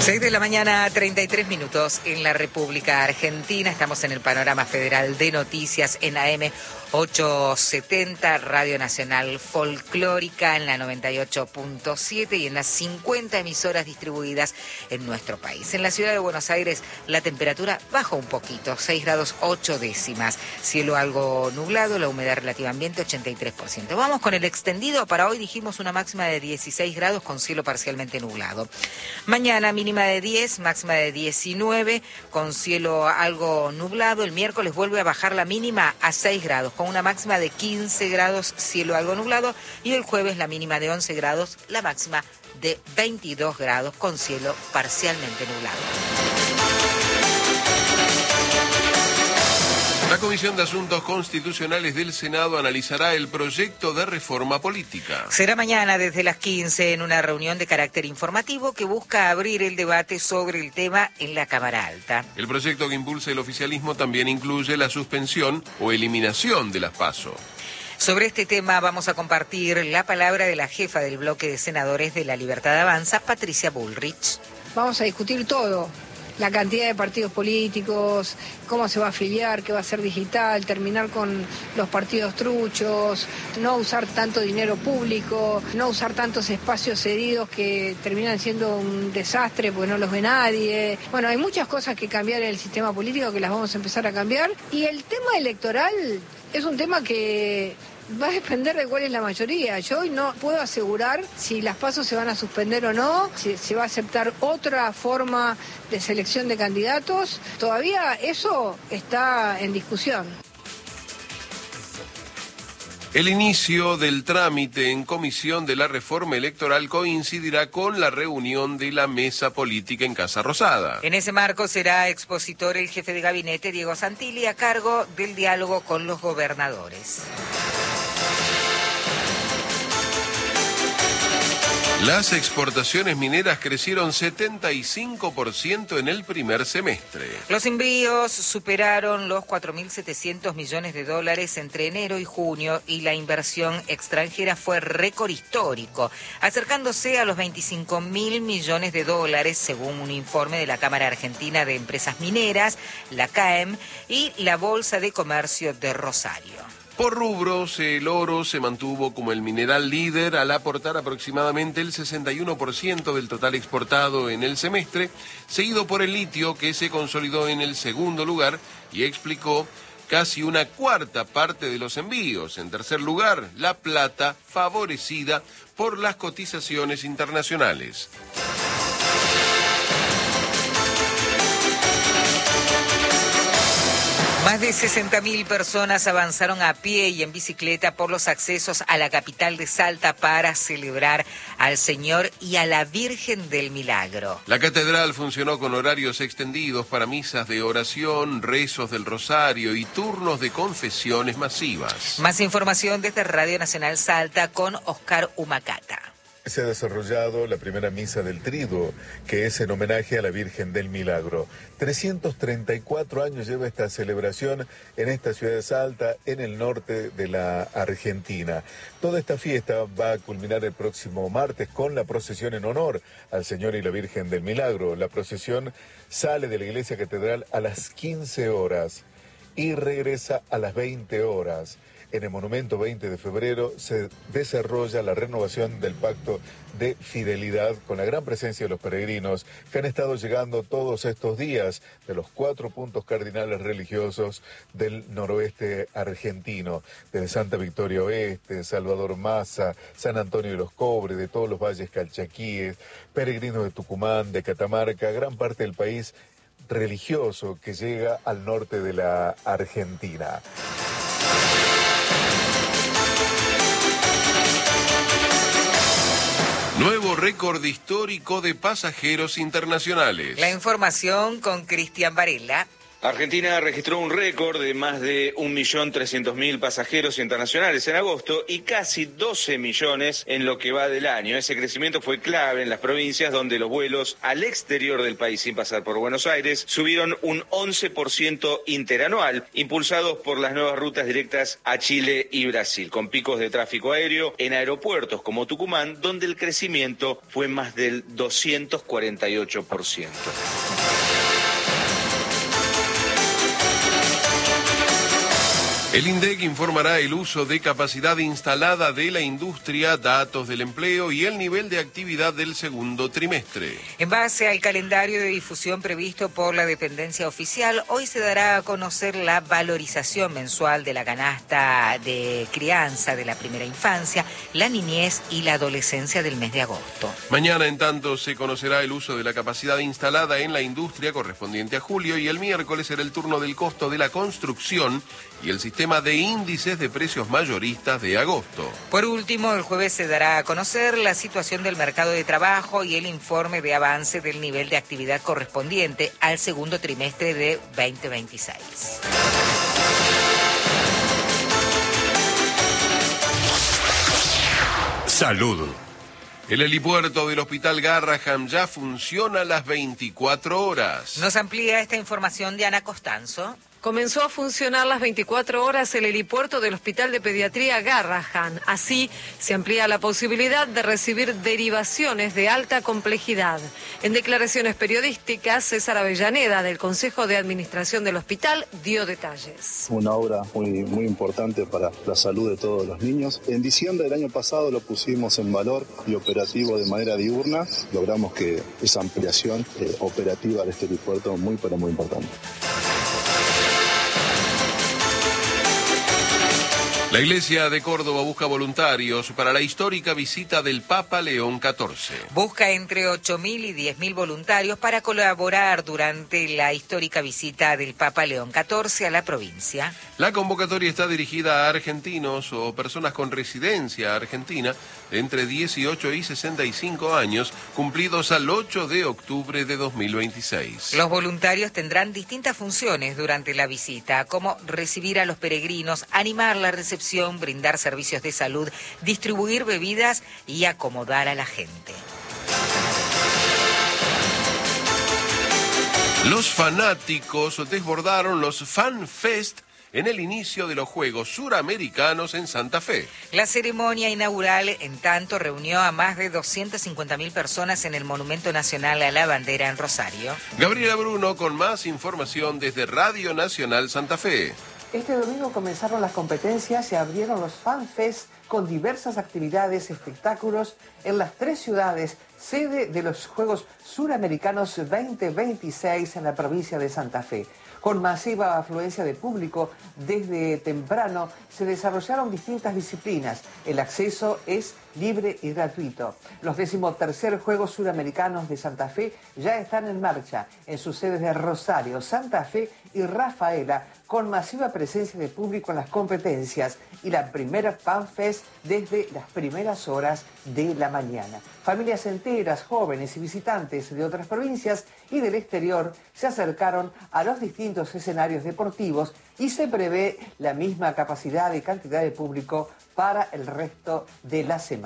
6 de la mañana, 33 minutos en la República Argentina. Estamos en el panorama federal de noticias en AM 870, Radio Nacional Folclórica en la 98.7 y en las 50 emisoras distribuidas en nuestro país. En la ciudad de Buenos Aires la temperatura bajó un poquito, 6 grados 8 décimas. Cielo algo nublado, la humedad relativa ambiente 83%. Vamos con el extendido. Para hoy dijimos una máxima de 16 grados con cielo parcialmente nublado. Mañana mínima de 10, máxima de 19, con cielo algo nublado. El miércoles vuelve a bajar la mínima a 6 grados, con una máxima de 15 grados, cielo algo nublado. Y el jueves la mínima de 11 grados, la máxima de 22 grados, con cielo parcialmente nublado. La Comisión de Asuntos Constitucionales del Senado analizará el proyecto de reforma política. Será mañana desde las 15 en una reunión de carácter informativo que busca abrir el debate sobre el tema en la Cámara Alta. El proyecto que impulsa el oficialismo también incluye la suspensión o eliminación de las PASO. Sobre este tema vamos a compartir la palabra de la jefa del bloque de senadores de La Libertad Avanza, Patricia Bullrich. Vamos a discutir todo. La cantidad de partidos políticos, cómo se va a afiliar, qué va a ser digital, terminar con los partidos truchos, no usar tanto dinero público, no usar tantos espacios cedidos que terminan siendo un desastre porque no los ve nadie. Bueno, hay muchas cosas que cambiar en el sistema político que las vamos a empezar a cambiar. Y el tema electoral es un tema que va a depender de cuál es la mayoría. Yo hoy no puedo asegurar si las PASO se van a suspender o no, si se va a aceptar otra forma de selección de candidatos. Todavía eso está en discusión. El inicio del trámite en comisión de la reforma electoral coincidirá con la reunión de la mesa política en Casa Rosada. En ese marco será expositor el jefe de gabinete, Diego Santilli, a cargo del diálogo con los gobernadores. Las exportaciones mineras crecieron 75% en el primer semestre. Los envíos superaron los 4.700 millones de dólares entre enero y junio y la inversión extranjera fue récord histórico, acercándose a los 25.000 millones de dólares, según un informe de la Cámara Argentina de Empresas Mineras, la CAEM, y la Bolsa de Comercio de Rosario. Por rubros, el oro se mantuvo como el mineral líder al aportar aproximadamente el 61% del total exportado en el semestre, seguido por el litio, que se consolidó en el segundo lugar y explicó casi una cuarta parte de los envíos. En tercer lugar, la plata, favorecida por las cotizaciones internacionales. Más de 60.000 personas avanzaron a pie y en bicicleta por los accesos a la capital de Salta para celebrar al Señor y a la Virgen del Milagro. La catedral funcionó con horarios extendidos para misas de oración, rezos del rosario y turnos de confesiones masivas. Más información desde Radio Nacional Salta con Oscar Humacata. Se ha desarrollado la primera misa del Triduo, que es en homenaje a la Virgen del Milagro. 334 años lleva esta celebración en esta ciudad de Salta, en el norte de la Argentina. Toda esta fiesta va a culminar el próximo martes con la procesión en honor al Señor y la Virgen del Milagro. La procesión sale de la iglesia catedral a las 15 horas y regresa a las 20 horas. En el monumento 20 de febrero se desarrolla la renovación del pacto de fidelidad con la gran presencia de los peregrinos que han estado llegando todos estos días de los 4 puntos cardinales religiosos del noroeste argentino, desde Santa Victoria Oeste, Salvador Maza, San Antonio de los Cobres, de todos los valles calchaquíes, peregrinos de Tucumán, de Catamarca, gran parte del país religioso que llega al norte de la Argentina. Nuevo récord histórico de pasajeros internacionales. La información con Cristian Varela. Argentina registró un récord de más de 1.300.000 pasajeros internacionales en agosto y casi 12 millones en lo que va del año. Ese crecimiento fue clave en las provincias donde los vuelos al exterior del país sin pasar por Buenos Aires subieron un 11% interanual, impulsados por las nuevas rutas directas a Chile y Brasil, con picos de tráfico aéreo en aeropuertos como Tucumán, donde el crecimiento fue más del 248%. El INDEC informará el uso de capacidad instalada de la industria, datos del empleo y el nivel de actividad del segundo trimestre. En base al calendario de difusión previsto por la dependencia oficial, hoy se dará a conocer la valorización mensual de la canasta de crianza de la primera infancia, la niñez y la adolescencia del mes de agosto. Mañana, en tanto, se conocerá el uso de la capacidad instalada en la industria correspondiente a julio y el miércoles será el turno del costo de la construcción y el sistema de índices de precios mayoristas de agosto. Por último, el jueves se dará a conocer la situación del mercado de trabajo y el informe de avance del nivel de actividad correspondiente al segundo trimestre de 2026. Salud. El helipuerto del Hospital Garrahan ya funciona a las 24 horas. Nos amplía esta información Diana Costanzo. Comenzó a funcionar las 24 horas el helipuerto del Hospital de Pediatría Garrahan. Así se amplía la posibilidad de recibir derivaciones de alta complejidad. En declaraciones periodísticas, César Avellaneda, del Consejo de Administración del hospital, dio detalles. Una obra muy importante para la salud de todos los niños. En diciembre del año pasado lo pusimos en valor y operativo de manera diurna. Logramos que esa ampliación operativa de este helipuerto muy importante. La Iglesia de Córdoba busca voluntarios para la histórica visita del Papa León XIV. Busca entre 8.000 y 10.000 voluntarios para colaborar durante la histórica visita del Papa León XIV a la provincia. La convocatoria está dirigida a argentinos o personas con residencia argentina de entre 18 y 65 años, cumplidos al 8 de octubre de 2026. Los voluntarios tendrán distintas funciones durante la visita, como recibir a los peregrinos, animar la recepción, brindar servicios de salud, distribuir bebidas y acomodar a la gente. Los fanáticos desbordaron los Fan Fest en el inicio de los Juegos Suramericanos en Santa Fe. La ceremonia inaugural, en tanto, reunió a más de 250.000 personas en el Monumento Nacional a la Bandera en Rosario. Gabriela Bruno con más información desde Radio Nacional Santa Fe. Este domingo comenzaron las competencias y abrieron los Fan Fest con diversas actividades, espectáculos en las 3 ciudades, sede de los Juegos Suramericanos 2026 en la provincia de Santa Fe. Con masiva afluencia de público, desde temprano se desarrollaron distintas disciplinas. El acceso es libre y gratuito. Los 13º Juegos Suramericanos de Santa Fe ya están en marcha en sus sedes de Rosario, Santa Fe y Rafaela, con masiva presencia de público en las competencias y la primera Fan Fest desde las primeras horas de la mañana. Familias enteras, jóvenes y visitantes de otras provincias y del exterior se acercaron a los distintos escenarios deportivos y se prevé la misma capacidad y cantidad de público para el resto de la semana.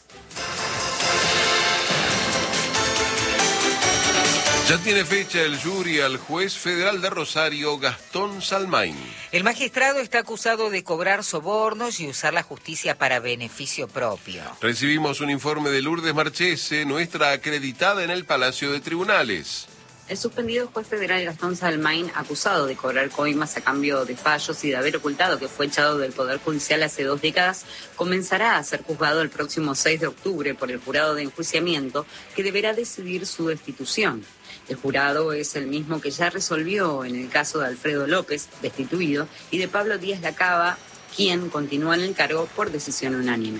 Ya tiene fecha el jury al juez federal de Rosario, Gastón Salmain. El magistrado está acusado de cobrar sobornos y usar la justicia para beneficio propio. Recibimos un informe de Lourdes Marchese, nuestra acreditada en el Palacio de Tribunales. El suspendido juez federal Gastón Salmain, acusado de cobrar coimas a cambio de fallos y de haber ocultado que fue echado del Poder Judicial hace 2 décadas, comenzará a ser juzgado el próximo 6 de octubre por el jurado de enjuiciamiento, que deberá decidir su destitución. El jurado es el mismo que ya resolvió en el caso de Alfredo López, destituido, y de Pablo Díaz Lacaba, quien continúa en el cargo por decisión unánime.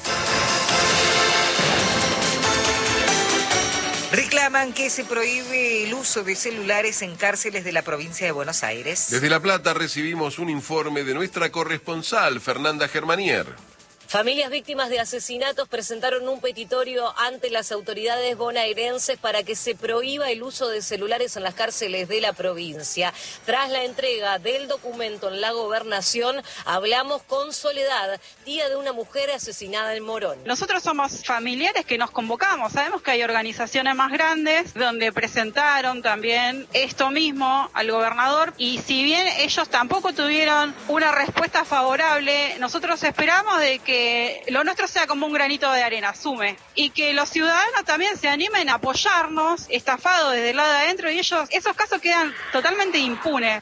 Reclaman que se prohíbe el uso de celulares en cárceles de la provincia de Buenos Aires. Desde La Plata recibimos un informe de nuestra corresponsal, Fernanda Germanier. Familias víctimas de asesinatos presentaron un petitorio ante las autoridades bonaerenses para que se prohíba el uso de celulares en las cárceles de la provincia. Tras la entrega del documento en la gobernación, hablamos con Soledad, tía de una mujer asesinada en Morón. Nosotros somos familiares que nos convocamos, sabemos que hay organizaciones más grandes donde presentaron también esto mismo al gobernador, y si bien ellos tampoco tuvieron una respuesta favorable, nosotros esperamos de que lo nuestro sea como un granito de arena, sume, y que los ciudadanos también se animen a apoyarnos, estafados desde el lado de adentro, y esos casos quedan totalmente impunes.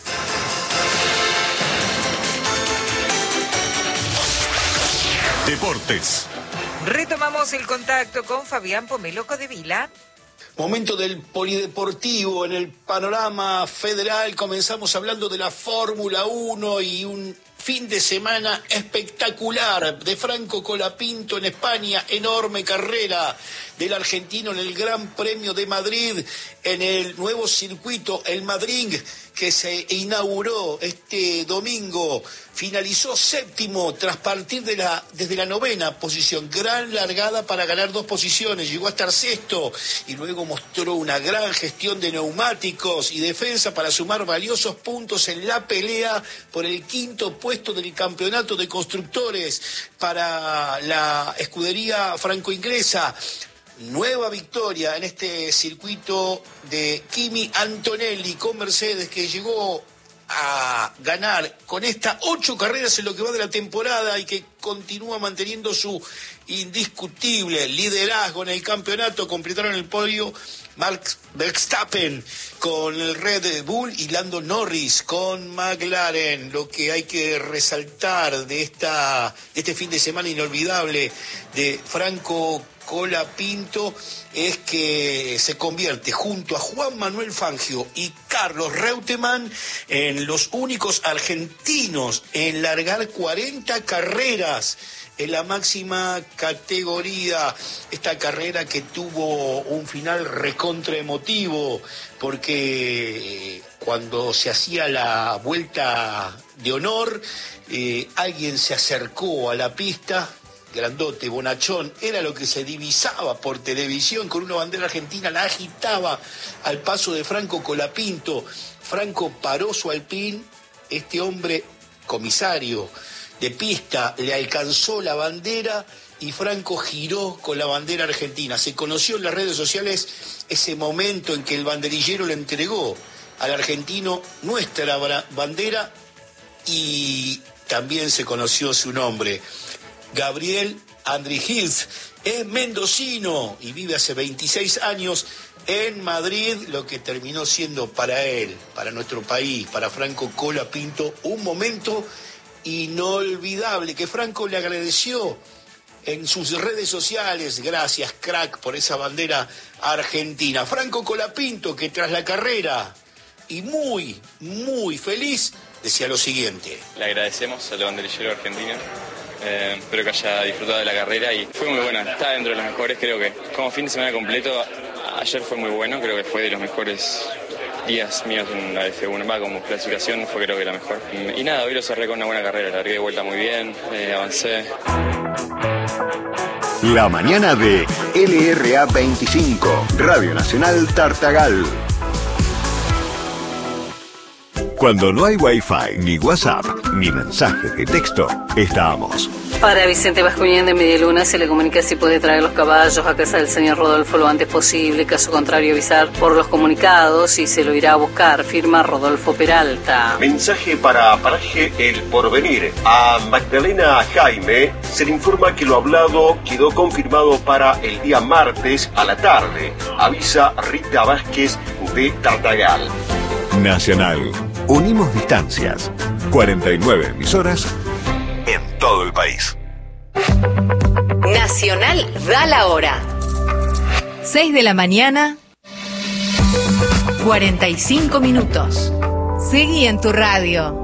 Deportes. Retomamos el contacto con Fabián Pomelo Codevila. Momento del polideportivo en el panorama federal. Comenzamos hablando de la Fórmula 1 y un fin de semana espectacular de Franco Colapinto en España. Enorme carrera del argentino en el Gran Premio de Madrid, en el nuevo circuito, el Madrid, que se inauguró este domingo. Finalizó séptimo tras partir desde la 9ª posición. Gran largada para ganar 2 posiciones. Llegó a estar sexto y luego mostró una gran gestión de neumáticos y defensa para sumar valiosos puntos en la pelea por el 5º puesto del campeonato de constructores para la escudería franco-inglesa. Nueva victoria en este circuito de Kimi Antonelli con Mercedes, que llegó a ganar con esta 8 carreras en lo que va de la temporada y que continúa manteniendo su indiscutible liderazgo en el campeonato. Completaron el podio Max Verstappen con el Red Bull y Lando Norris con McLaren. Lo que hay que resaltar de este fin de semana inolvidable de Franco Colapinto es que se convierte junto a Juan Manuel Fangio y Carlos Reutemann en los únicos argentinos en largar 40 carreras en la máxima categoría. Esta carrera que tuvo un final recontra emotivo, porque cuando se hacía la vuelta de honor, alguien se acercó a la pista, grandote, bonachón, era lo que se divisaba por televisión, con una bandera argentina, la agitaba al paso de Franco Colapinto. Franco paró su Alpine, este hombre comisario de pista le alcanzó la bandera y Franco giró con la bandera argentina. Se conoció en las redes sociales ese momento en que el banderillero le entregó al argentino nuestra bandera, y también se conoció su nombre. Gabriel Andrigiz es mendocino y vive hace 26 años en Madrid, lo que terminó siendo para él, para nuestro país, para Franco Colapinto, un momento inolvidable que Franco le agradeció en sus redes sociales. Gracias, crack, por esa bandera argentina. Franco Colapinto, que tras la carrera y muy, muy feliz, decía lo siguiente: le agradecemos al banderillero argentino. Espero que haya disfrutado de la carrera y fue muy buena, está dentro de los mejores. Creo que como fin de semana completo, ayer fue muy bueno, creo que fue de los mejores días míos en la F1, como clasificación fue creo que la mejor. Y nada, hoy lo cerré con una buena carrera, largué de vuelta muy bien, avancé. La mañana de LRA 25, Radio Nacional Tartagal. Cuando no hay Wi-Fi, ni WhatsApp, ni mensaje de texto, estamos. Para Vicente Bascuñán de Medialuna se le comunica si puede traer los caballos a casa del señor Rodolfo lo antes posible. Caso contrario, avisar por los comunicados y se lo irá a buscar. Firma Rodolfo Peralta. Mensaje para Paraje El Porvenir. A Magdalena Jaime se le informa que lo hablado quedó confirmado para el día martes a la tarde. Avisa Rita Vázquez de Tartagal. Nacional. Unimos distancias. 49 emisoras en todo el país. Nacional da la hora. 6 de la mañana, 45 minutos. Seguí en tu radio.